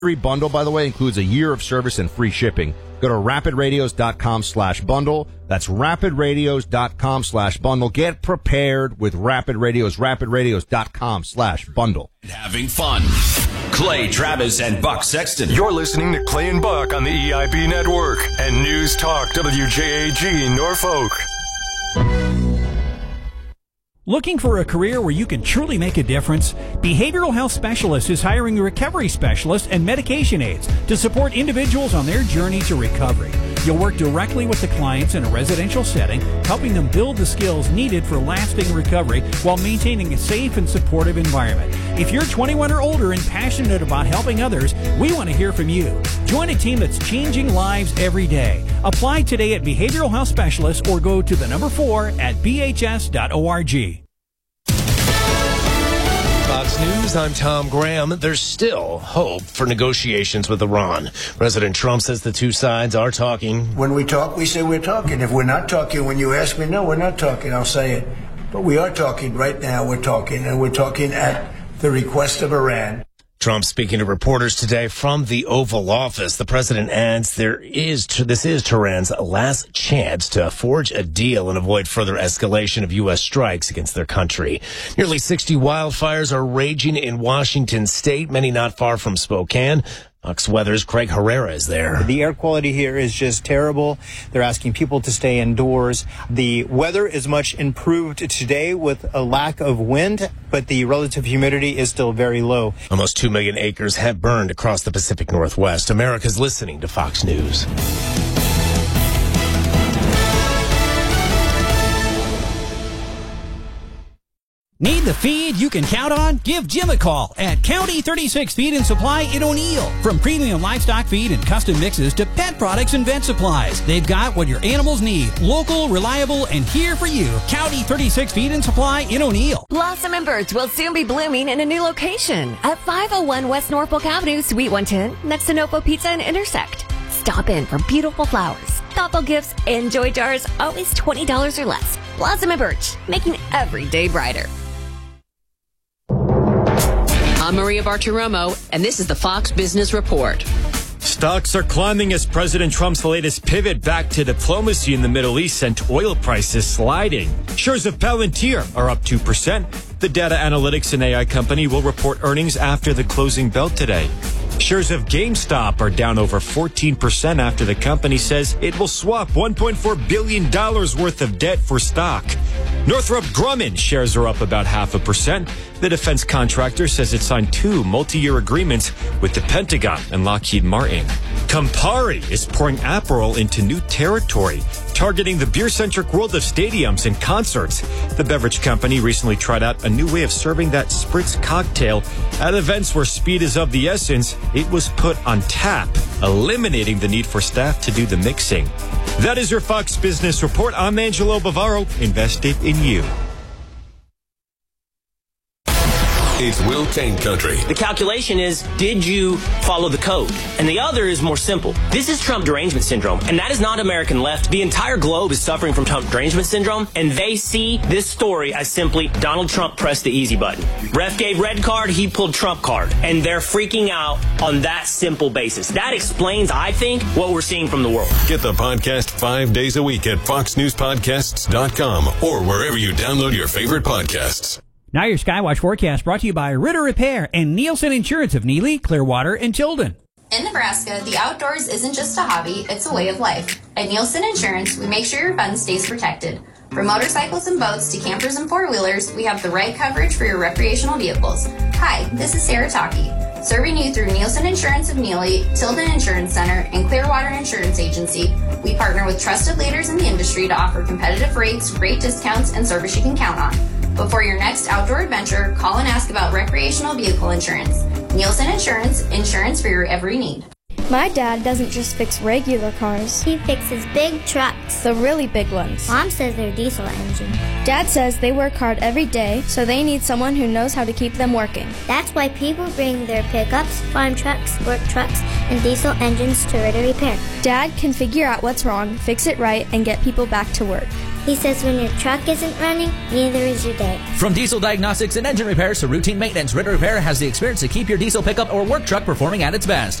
Bundle, by the way, includes a year of service and free shipping. Go to rapidradios.com/bundle. That's rapidradios.com/bundle. Get prepared with Rapid Radios. rapidradios.com/bundle. Having fun. Clay Travis and Buck Sexton. You're listening to Clay and Buck on the EIB Network and News Talk WJAG Norfolk. Looking for a career where you can truly make a difference? Behavioral Health Specialist is hiring recovery specialists and medication aides to support individuals on their journey to recovery. You'll work directly with the clients in a residential setting, helping them build the skills needed for lasting recovery while maintaining a safe and supportive environment. If you're 21 or older and passionate about helping others, we want to hear from you. Join a team that's changing lives every day. Apply today at Behavioral Health Specialist or go to the number 4 at bhs.org. Fox News, I'm Tom Graham. There's still hope for negotiations with Iran. President Trump says the two sides are talking. When we talk, we say we're talking. If we're not talking, when you ask me, no, we're not talking, I'll say it. But we are talking right now. We're talking, and we're talking at the request of Iran. Trump speaking to reporters today from the Oval Office. The president adds this is Tehran's last chance to forge a deal and avoid further escalation of U.S. strikes against their country. Nearly 60 wildfires are raging in Washington state, many not far from Spokane. Fox Weather's Craig Herrera is there. The air quality here is just terrible. They're asking people to stay indoors. The weather is much improved today with a lack of wind, but the relative humidity is still very low. Almost 2 million acres have burned across the Pacific Northwest. America's listening to Fox News. Need the feed you can count on? Give Jim a call at County 36 Feed and Supply in O'Neill. From premium livestock feed and custom mixes to pet products and vet supplies, they've got what your animals need. Local, reliable, and here for you. County 36 Feed and Supply in O'Neill. Blossom and Birch will soon be blooming in a new location at 501 West Norfolk Avenue, Suite 110, next to Nopo Pizza and Intersect. Stop in for beautiful flowers, thoughtful gifts, and joy jars, always $20 or less. Blossom and Birch, making every day brighter. I'm Maria Bartiromo, and this is the Fox Business Report. Stocks are climbing as President Trump's latest pivot back to diplomacy in the Middle East sent oil prices sliding. Shares of Palantir are up 2%. The data analytics and AI company will report earnings after the closing bell today. Shares of GameStop are down over 14% after the company says it will swap $1.4 billion worth of debt for stock. Northrop Grumman shares are up about 0.5%. The defense contractor says it signed 2 multi-year agreements with the Pentagon and Lockheed Martin. Campari is pouring Aperol into new territory, targeting the beer-centric world of stadiums and concerts. The beverage company recently tried out a new way of serving that spritz cocktail at events where speed is of the essence. It was put on tap, eliminating the need for staff to do the mixing. That is your Fox Business Report. I'm Angelo Bavaro, invested in you. It's Will Kane Country. The calculation is, did you follow the code? And the other is more simple. This is Trump derangement syndrome, and that is not American left. The entire globe is suffering from Trump derangement syndrome, and they see this story as simply Donald Trump pressed the easy button. Ref gave red card, he pulled Trump card, and they're freaking out on that simple basis. That explains, I think, what we're seeing from the world. Get the podcast 5 days a week at foxnewspodcasts.com or wherever you download your favorite podcasts. Now your Skywatch forecast brought to you by Ritter Repair and Nielsen Insurance of Neely, Clearwater, and Tilden. In Nebraska, the outdoors isn't just a hobby, it's a way of life. At Nielsen Insurance, we make sure your fun stays protected. From motorcycles and boats to campers and four-wheelers, we have the right coverage for your recreational vehicles. Hi, this is Sarah Taki, serving you through Nielsen Insurance of Neely, Tilden Insurance Center, and Clearwater Insurance Agency. We partner with trusted leaders in the industry to offer competitive rates, great discounts, and service you can count on. Before your next outdoor adventure, call and ask about recreational vehicle insurance. Nielsen Insurance, insurance for your every need. My dad doesn't just fix regular cars. He fixes big trucks. The really big ones. Mom says they're diesel engine. Dad says they work hard every day, so they need someone who knows how to keep them working. That's why people bring their pickups, farm trucks, work trucks, and diesel engines to Ritter Repair. Dad can figure out what's wrong, fix it right, and get people back to work. He says when your truck isn't running, neither is your day. From diesel diagnostics and engine repairs to routine maintenance, Ritter Repair has the experience to keep your diesel pickup or work truck performing at its best.